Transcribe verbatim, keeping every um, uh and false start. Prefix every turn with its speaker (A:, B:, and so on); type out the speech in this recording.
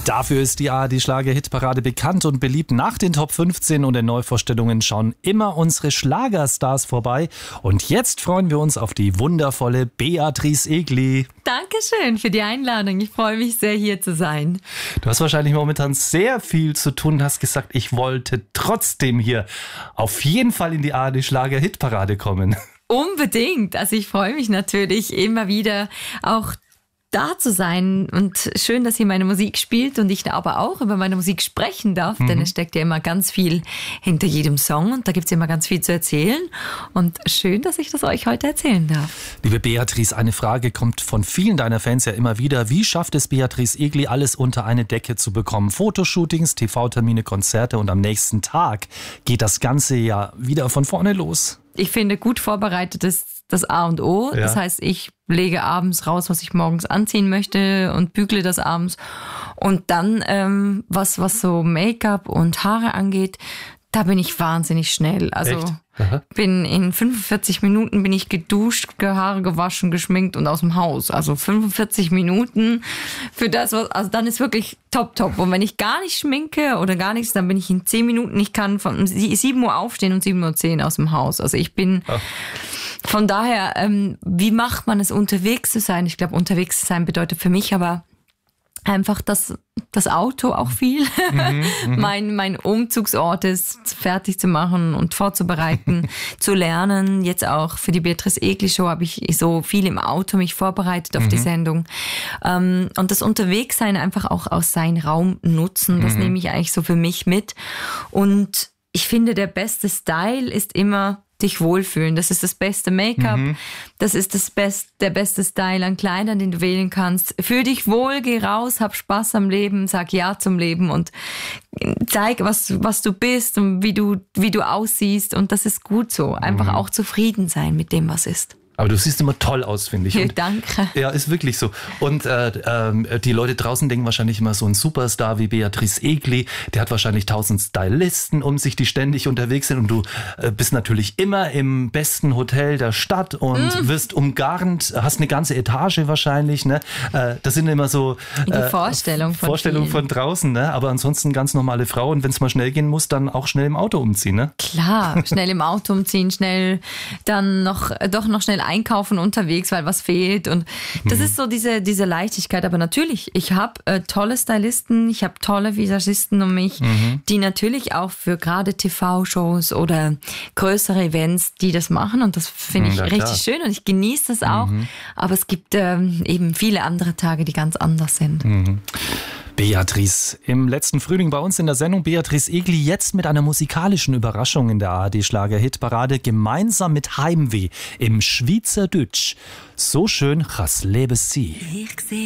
A: Dafür ist die A R D-Schlager-Hitparade bekannt und beliebt. Nach den Top fünfzehn und den Neuvorstellungen schauen immer unsere Schlagerstars vorbei. Und jetzt freuen wir uns auf die wundervolle Beatrice Egli.
B: Dankeschön für die Einladung. Ich freue mich sehr, hier zu sein.
A: Du hast wahrscheinlich momentan sehr viel zu tun. Du hast gesagt, ich wollte trotzdem hier auf jeden Fall in die A R D-Schlager-Hitparade kommen.
B: Unbedingt. Also ich freue mich natürlich immer wieder auch da zu sein und schön, dass hier meine Musik spielt und ich da aber auch über meine Musik sprechen darf, mhm. denn es steckt ja immer ganz viel hinter jedem Song und da gibt es immer ganz viel zu erzählen und schön, dass ich das euch heute erzählen darf.
A: Liebe Beatrice, eine Frage kommt von vielen deiner Fans ja immer wieder. Wie schafft es Beatrice Egli, alles unter eine Decke zu bekommen? Fotoshootings, T V-Termine, Konzerte und am nächsten Tag geht das Ganze ja wieder von vorne los.
B: Ich finde, gut vorbereitet ist das A und O. Ja. Das heißt, ich lege abends raus, was ich morgens anziehen möchte und bügle das abends. Und dann, ähm, was, was so Make-up und Haare angeht, da bin ich wahnsinnig schnell. Also bin in fünfundvierzig Minuten bin ich geduscht, Haare gewaschen, geschminkt und aus dem Haus. Also fünfundvierzig Minuten für das, was, also dann ist wirklich top, top. Und wenn ich gar nicht schminke oder gar nichts, dann bin ich in zehn Minuten, ich kann von sieben Uhr aufstehen und sieben Uhr zehn aus dem Haus. Also ich bin, Ach. von daher, ähm, wie macht man es, unterwegs zu sein? Ich glaube, unterwegs zu sein bedeutet für mich aber einfach das, das Auto auch viel. Mhm, mein, mein Umzugsort ist fertig zu machen und vorzubereiten, zu lernen. Jetzt auch für die Beatrice Egli Show habe ich so viel im Auto mich vorbereitet auf mhm. die Sendung. Ähm, und das Unterwegssein einfach auch aus seinem Raum nutzen, das mhm. nehme ich eigentlich so für mich mit. Und ich finde, der beste Style ist immer dich wohlfühlen. Das ist das beste Make-up. Mhm. Das ist das Best, der beste Style an Kleidern, den du wählen kannst. Fühl dich wohl, geh raus, hab Spaß am Leben, sag Ja zum Leben und zeig, was, was du bist und wie du, wie du aussiehst. Und das ist gut so. Einfach mhm. auch zufrieden sein mit dem, was ist.
A: Aber du siehst immer toll aus, finde ich.
B: Ja, danke.
A: Ja, ist wirklich so. Und äh, äh, die Leute draußen denken wahrscheinlich immer, so ein Superstar wie Beatrice Egli, der hat wahrscheinlich tausend Stylisten um sich, die ständig unterwegs sind. Und du äh, bist natürlich immer im besten Hotel der Stadt und mm. wirst umgarnt, hast eine ganze Etage wahrscheinlich. Ne? Äh, das sind immer so
B: die äh, Vorstellung von
A: Vorstellungen von draußen. Ne? Aber ansonsten ganz normale Frau. Und wenn es mal schnell gehen muss, dann auch schnell im Auto umziehen. Ne?
B: Klar, schnell im Auto umziehen, schnell dann noch doch noch schnell einkaufen unterwegs, weil was fehlt und das mhm. ist so diese diese Leichtigkeit, aber natürlich, ich habe äh, tolle Stylisten, ich habe tolle Visagisten um mich, mhm. die natürlich auch für gerade T V-Shows oder größere Events, die das machen und das finde ich ja, richtig klar. schön und ich genieße das auch, mhm. aber es gibt ähm, eben viele andere Tage, die ganz anders sind.
A: Mhm. Beatrice, im letzten Frühling bei uns in der Sendung Beatrice Egli, jetzt mit einer musikalischen Überraschung in der A R D-Schlager-Hitparade, gemeinsam mit Heimweh im Schweizerdeutsch. So schön, chas lebe sie.